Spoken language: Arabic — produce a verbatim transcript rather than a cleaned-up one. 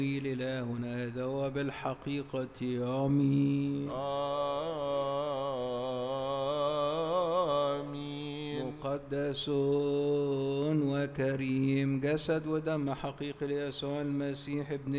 إلهنا هذا وبالحقيقة آمين. آمين. مقدس وكريم جسد ودم حقيقي ليسوع المسيح ابن